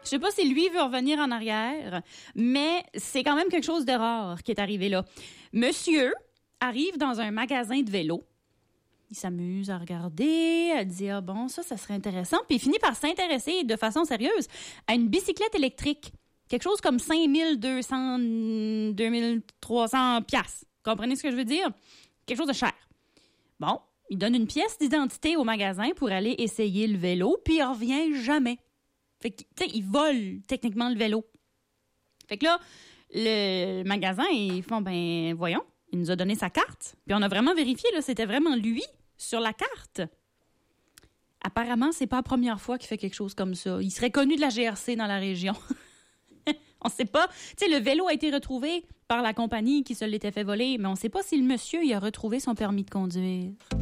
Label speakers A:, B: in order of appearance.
A: Je sais pas si lui veut revenir en arrière, mais c'est quand même quelque chose de rare qui est arrivé là. Monsieur arrive dans un magasin de vélo. Il s'amuse à regarder, à dire ah bon, ça serait intéressant. Puis il finit par s'intéresser de façon sérieuse à une bicyclette électrique. Quelque chose comme 5200, 2300 piastres. Comprenez ce que je veux dire? Quelque chose de cher. Bon, il donne une pièce d'identité au magasin pour aller essayer le vélo, puis il revient jamais. Fait que, tu sais, il vole techniquement le vélo. Fait que là, le magasin, ils font, ben, voyons, il nous a donné sa carte. Puis on a vraiment vérifié, là, c'était vraiment lui sur la carte. Apparemment, c'est pas la première fois qu'il fait quelque chose comme ça. Il serait connu de la GRC dans la région. On sait pas. Tu sais, le vélo a été retrouvé par la compagnie qui se l'était fait voler, mais on sait pas si le monsieur il a retrouvé son permis de conduire.